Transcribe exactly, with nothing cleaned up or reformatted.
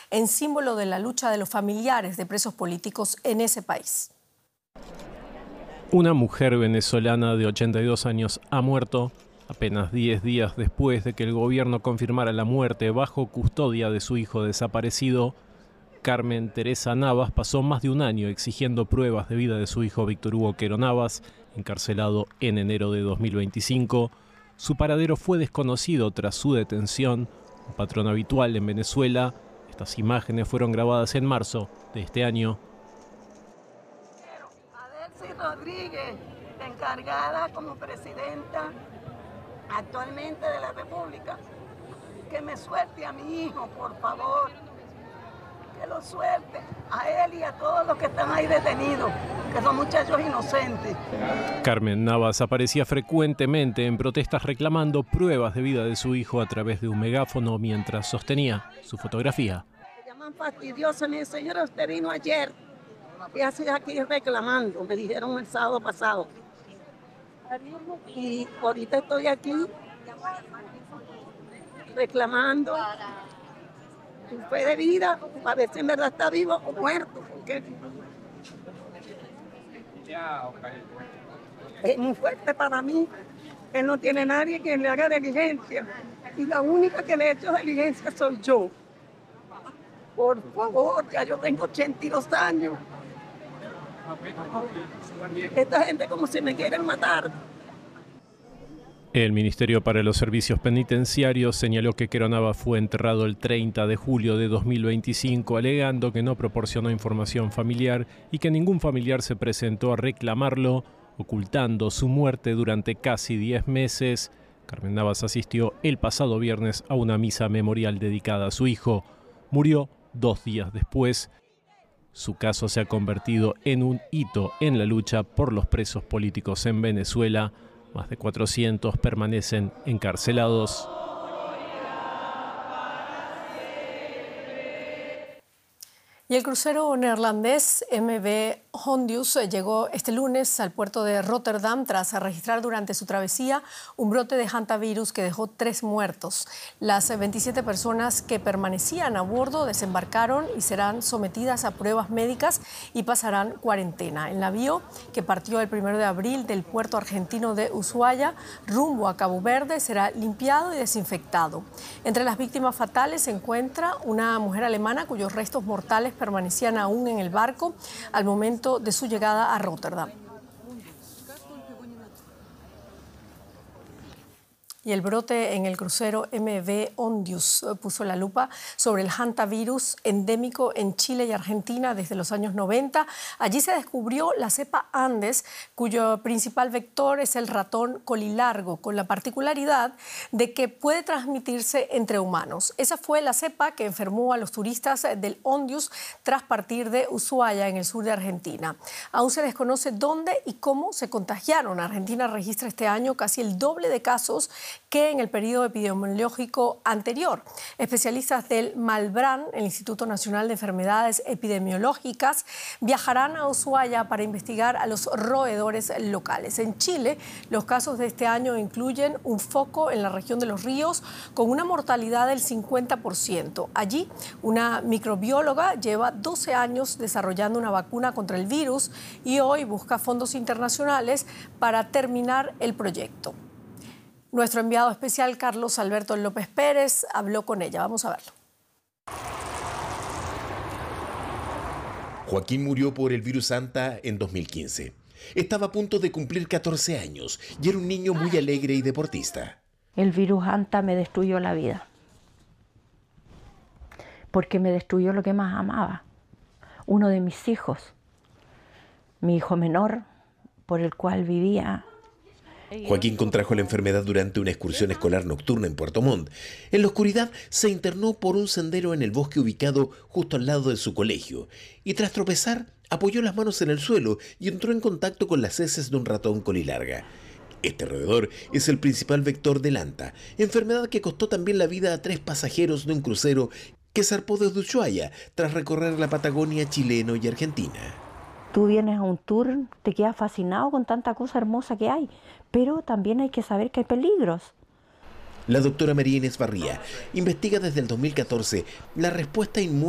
en símbolo de la lucha de los familiares de presos políticos en ese país. Una mujer venezolana de ochenta y dos años ha muerto apenas diez días después de que el gobierno confirmara la muerte bajo custodia de su hijo desaparecido. Carmen Teresa Navas pasó más de un año exigiendo pruebas de vida de su hijo Víctor Hugo Quero Navas, encarcelado en enero de dos mil veinticinco. Su paradero fue desconocido tras su detención, un patrón habitual en Venezuela. Estas imágenes fueron grabadas en marzo de este año. Adelcy Rodríguez, encargada como presidenta actualmente de la República, que me suelte a mi hijo, por favor, que lo suelte a él y a todos los que están ahí detenidos, que son muchachos inocentes. Carmen Navas aparecía frecuentemente en protestas reclamando pruebas de vida de su hijo a través de un megáfono mientras sostenía su fotografía. Me llaman fastidiosa, mi señora, usted vino ayer, y así aquí reclamando, me dijeron el sábado pasado. Y ahorita estoy aquí reclamando fue de vida, para ver si en verdad está vivo o muerto, porque es muy fuerte para mí. Él no tiene nadie que le haga diligencia y la única que le ha hecho diligencia soy yo. Por favor, ya yo tengo ochenta y dos años. Esta gente como si me quieren matar. El Ministerio para los Servicios Penitenciarios señaló que Quero Navas fue enterrado el treinta de julio de dos mil veinticinco, alegando que no proporcionó información familiar y que ningún familiar se presentó a reclamarlo, ocultando su muerte durante casi diez meses. Carmen Navas asistió el pasado viernes a una misa memorial dedicada a su hijo. Murió dos días después. Su caso se ha convertido en un hito en la lucha por los presos políticos en Venezuela. Más de cuatrocientos permanecen encarcelados. Y el crucero neerlandés M V Hondius llegó este lunes al puerto de Rotterdam tras registrar durante su travesía un brote de hantavirus que dejó tres muertos. Las veintisiete personas que permanecían a bordo desembarcaron y serán sometidas a pruebas médicas y pasarán cuarentena. El navío, que partió el primero de abril del puerto argentino de Ushuaia rumbo a Cabo Verde, será limpiado y desinfectado. Entre las víctimas fatales se encuentra una mujer alemana cuyos restos mortales permanecían aún en el barco al momento de su llegada a Rotterdam. Y el brote en el crucero M V Hondius puso la lupa sobre el hantavirus endémico en Chile y Argentina desde los años noventa. Allí se descubrió la cepa Andes, cuyo principal vector es el ratón colilargo, con la particularidad de que puede transmitirse entre humanos. Esa fue la cepa que enfermó a los turistas del Hondius tras partir de Ushuaia, en el sur de Argentina. Aún se desconoce dónde y cómo se contagiaron. Argentina registra este año casi el doble de casos que en el periodo epidemiológico anterior. Especialistas del Malbrán, el Instituto Nacional de Enfermedades Epidemiológicas, viajarán a Ushuaia para investigar a los roedores locales. En Chile, los casos de este año incluyen un foco en la región de Los Ríos con una mortalidad del cincuenta por ciento. Allí, una microbióloga lleva doce años desarrollando una vacuna contra el virus y hoy busca fondos internacionales para terminar el proyecto. Nuestro enviado especial, Carlos Alberto López Pérez, habló con ella. Vamos a verlo. Joaquín murió por el virus Hanta en dos mil quince. Estaba a punto de cumplir catorce años y era un niño muy alegre y deportista. El virus Hanta me destruyó la vida, porque me destruyó lo que más amaba, uno de mis hijos, mi hijo menor, por el cual vivía. Joaquín contrajo la enfermedad durante una excursión escolar nocturna en Puerto Montt. En la oscuridad se internó por un sendero en el bosque ubicado justo al lado de su colegio y tras tropezar apoyó las manos en el suelo y entró en contacto con las heces de un ratón colilarga. Este roedor es el principal vector del Hanta, enfermedad que costó también la vida a tres pasajeros de un crucero que zarpó desde Ushuaia tras recorrer la Patagonia chileno y Argentina. Tú vienes a un tour, te quedas fascinado con tanta cosa hermosa que hay, pero también hay que saber que hay peligros. La doctora María Inés Barría investiga desde el dos mil catorce la respuesta inmune